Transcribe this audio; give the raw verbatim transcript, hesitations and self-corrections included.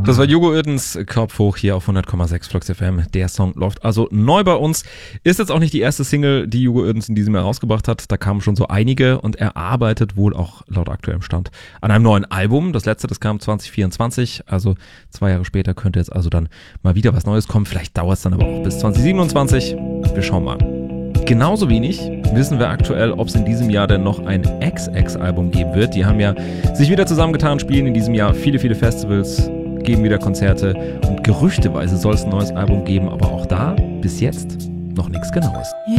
Das war Hugo Oerdens Kopf hoch hier auf hundert Komma sechs Flux F M. Der Song läuft also neu bei uns. Ist jetzt auch nicht die erste Single, die Hugo Oerdens in diesem Jahr rausgebracht hat. Da kamen schon so einige und er arbeitet wohl auch laut aktuellem Stand an einem neuen Album. Das letzte, das kam zwanzig vierundzwanzig, also zwei Jahre später könnte jetzt also dann mal wieder was Neues kommen. Vielleicht dauert es dann aber auch bis zwanzig siebenundzwanzig. Wir schauen mal. Genauso wenig wissen wir aktuell, ob es in diesem Jahr denn noch ein X X-Album geben wird. Die haben ja sich wieder zusammengetan, spielen in diesem Jahr viele, viele Festivals, geben wieder Konzerte und gerüchteweise soll es ein neues Album geben, aber auch da bis jetzt noch nichts Genaues.